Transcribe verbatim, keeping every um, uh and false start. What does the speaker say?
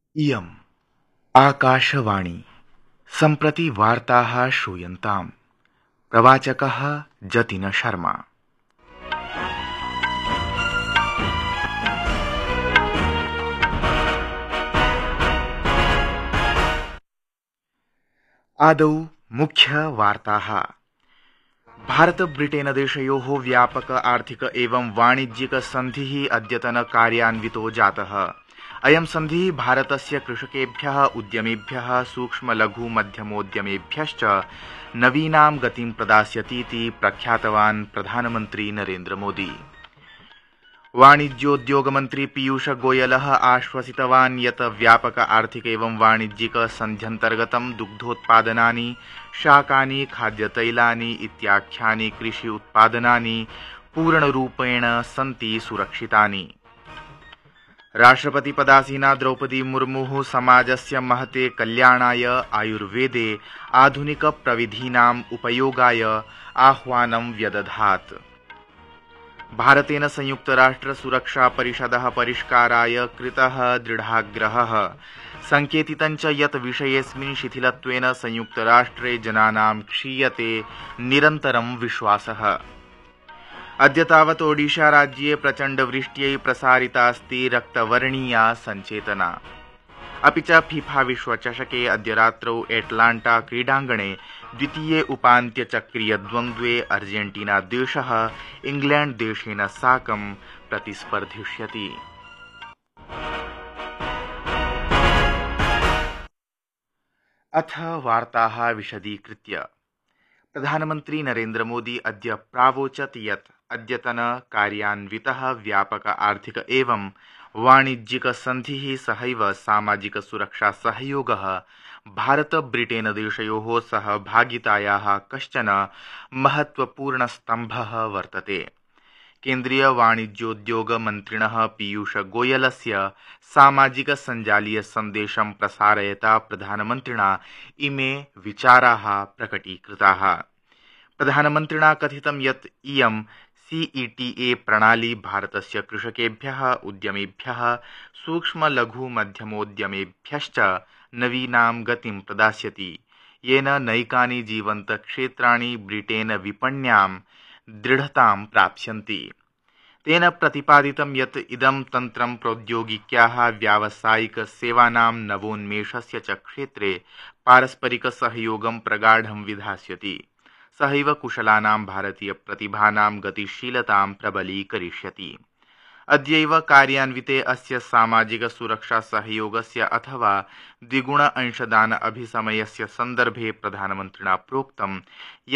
इयम् आकाशवाणी सम्प्रति वार्ताः श्रूयन्ताम्। प्रवाचकः जतिन शर्मा। आदौ मुख्य वार्ताः। भारत ब्रिटेन देशयोः व्यापक आर्थिक एवं वाणिज्यिक सन्धिः अद्यतन कार्यान्वितो जातः। अयं सन्धिः भारतस्य कृषकेभ्यः, उद्यमिभ्यः, सूक्ष्म लघु मध्यमोद्यमेभ्यश्च नवीनां गतिं प्रदास्यतीति प्रख्यातवान् प्रधानमन्त्री नरेन्द्र मोदी। वाणिज्योद्योगमन्त्री पीयूष गोयलः आश्वसितवान् यत् व्यापक आर्थिक एवं वाणिज्यिक सन्ध्यन्तर्गतं दुग्धोत्पादनानि, शाकानि, खाद्यतैलानि इत्याख्यानि कृषि उत्पादनानि पूर्णरूपेण सन्ति सुरक्षितानि। राष्ट्रपतिपदासीना द्रौपदी मुर्मुः समाजस्य महते कल्याणाय आयुर्वेदे आधुनिक प्रविधीनाम् उपयोगाय आह्वानं व्यदधात्। भारतेन संयुक्तराष्ट्र सुरक्षा परिषदः परिष्काराय कृतः दृढाग्रहः। संकेतितञ्च यत् विषयेऽस्मिन् शिथिलत्वेन संयुक्तराष्ट्रे जनानां क्षीयते निरन्तरं विश्वासः। अद्य तावत् ओडिशा राज्ये प्रचण्डवृष्ट्यै प्रसारितास्ति रक्तवर्णीया सञ्चेतना। अपि च फीफा विश्वचषके अद्य रात्रौ एटलाण्टा क्रीडाङ्गणे द्वितीये उपान्त्यचक्रीयद्वन्द्वे अर्जेन्टीना देशः इंग्लैण्ड देशेन साकं प्रतिस्पर्धिष्यति। अथ वार्ताः विशदीकृत्य। प्रधानमन्त्री नरेन्द्र मोदी अद्य प्रावोचत् यत् अद्यतन कार्यान्वितः व्यापक आर्थिक एवं वाणिज्यिक सन्धिः सहैव सामाजिक सुरक्षा सहयोगः भारत ब्रिटेन देशयोः सहभागितायाः कश्चन महत्वपूर्णस्तम्भः वर्तते। केन्द्रीय वाणिज्योद्योग मन्त्रिणः पीयूष गोयलस्य सामाजिक सञ्जालीय सन्देशं प्रसारयता प्रधानमन्त्रिणा इमे विचाराः प्रकटीकृताः। प्रधानमन्त्रिणा कथितं यत् इयं सीईटीए प्रणाली भारतस्य कृषकेभ्यः, उद्यमिभ्यः, सूक्ष्म लघु मध्यमोद्यमेभ्यश्च नवीनां गतिं प्रदास्यति, येन नैकानि जीवन्त क्षेत्राणि ब्रिटेन विपण्यां दृढतां प्राप्स्यन्ति। तेन प्रतिपादितं यत् इदं तन्त्रं प्रौद्योगिक्याः, व्यावसायिक सेवानां नवोन्मेषस्य च क्षेत्रे पारस्परिक सहयोगं प्रगाढं विधास्यति। सहैव कुशलानां भारतीय प्रतिभानां गतिशीलतां प्रबलीकरिष्यति। अद्यैव कार्यान्विते अस्य सामाजिक सुरक्षा सहयोगस्य अथवा द्विगुण अंशदान अभिसमयस्य सन्दर्भे प्रधानमन्त्रिणा प्रोक्तं